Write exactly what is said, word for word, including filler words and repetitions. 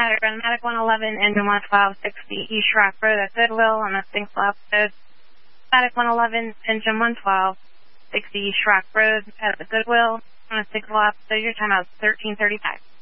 Automatic, Automatic one eleven, engine one twelve, sixty East Rock Road at Goodwill on the Sinkville episode. Automatic one eleven, engine one twelve, sixty East Rock Road at the Goodwill on the Sinkville episode. Your time out is thirteen thirty-five.